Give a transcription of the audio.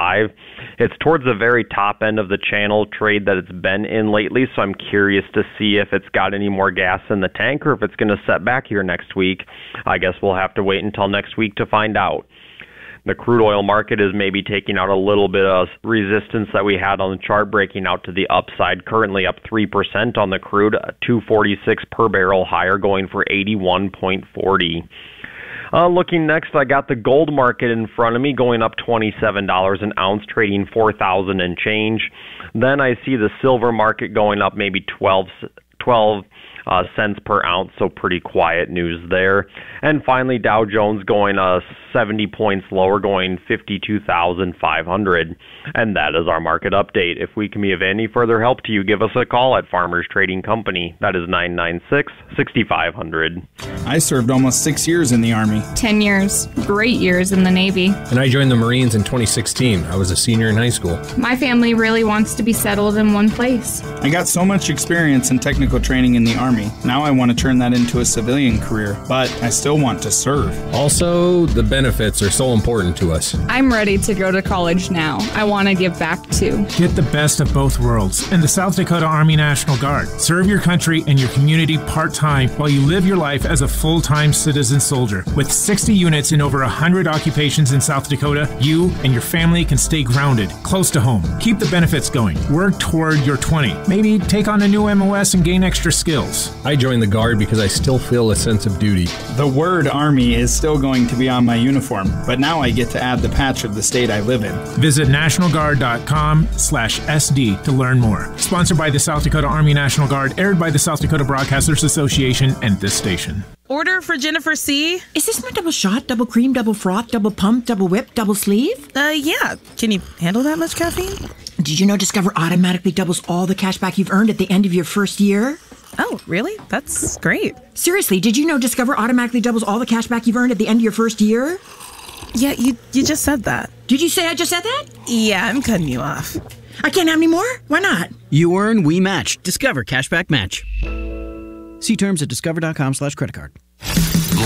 $1.95. It's towards the very top end of the channel trade that it's been in lately, so I'm curious to see if it's got any more gas in the tank or if it's going to set back here next week. I guess we'll have to wait until next week to find out. The crude oil market is maybe taking out a little bit of resistance that we had on the chart, breaking out to the upside, currently up 3% on the crude, 246 per barrel higher, going for 81.40. Looking next, I got the gold market in front of me, going up $27 an ounce, trading $4,000 and change. Then I see the silver market going up maybe 12 cents per ounce, so pretty quiet news there. And finally, Dow Jones going 70 points lower, going 52,500. And that is our market update. If we can be of any further help to you, give us a call at Farmers Trading Company. That is 996-6500. I served almost 6 years in the Army. 10 years. Great years in the Navy. And I joined the Marines in 2016. I was a senior in high school. My family really wants to be settled in one place. I got so much experience and technical training in the Army. Now I want to turn that into a civilian career, but I still want to serve. Also, the benefits are so important to us. I'm ready to go to college now. I want to give back too. Get the best of both worlds in the South Dakota Army National Guard. Serve your country and your community part-time while you live your life as a full-time citizen soldier. With 60 units in over 100 occupations in South Dakota, you and your family can stay grounded, close to home. Keep the benefits going. Work toward your 20. Maybe take on a new MOS and gain extra skills. I joined the Guard because I still feel a sense of duty. The word Army is still going to be on my uniform, but now I get to add the patch of the state I live in. Visit nationalguard.com/SD to learn more. Sponsored by the South Dakota Army National Guard, aired by the South Dakota Broadcasters Association and this station. Order for Jennifer C. Is this my double shot, double cream, double froth, double pump, double whip, double sleeve? Yeah. Can you handle that much caffeine? Did you know Discover automatically doubles all the cash back you've earned at the end of your first year? Oh, really? That's great. Seriously, did you know Discover automatically doubles all the cash back you've earned at the end of your first year? Yeah, you just said that. Did you say I just said that? Yeah, I'm cutting you off. I can't have any more? Why not? You earn, we match. Discover Cashback Match. See terms at discover.com/creditcard.